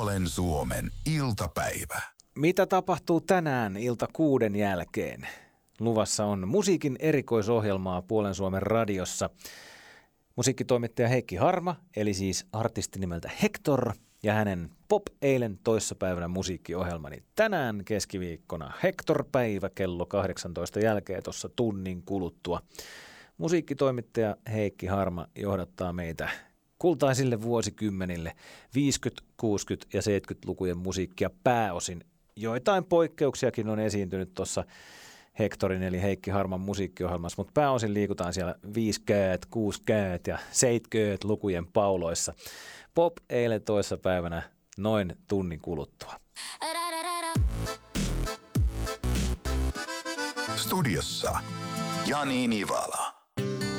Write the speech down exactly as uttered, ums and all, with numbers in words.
Puolen Suomen iltapäivä. Mitä tapahtuu tänään ilta kuuden jälkeen? Luvassa on musiikin erikoisohjelmaa Puolen Suomen radiossa. Musiikkitoimittaja Heikki Harma, eli siis artisti nimeltä Hector, ja hänen Pop eilen toissapäivänä musiikkiohjelma. Niin tänään keskiviikkona Hector-päivä kello kahdeksantoista jälkeen tuossa tunnin kuluttua. Musiikkitoimittaja Heikki Harma johdattaa meitä kultaisille vuosikymmenille viisikymmentä-, kuusikymmentä- ja seitsemänkymmentälukujen musiikkia pääosin. Joitain poikkeuksiakin on esiintynyt tuossa Hectorin eli Heikki Harman musiikkiohjelmassa, mutta pääosin liikutaan siellä viisikymmentä-, kuusikymmentä- ja seitsemänkymmentä-lukujen pauloissa. Pop eilen toissapäivänä noin tunnin kuluttua. Studiossa Jani Nivala.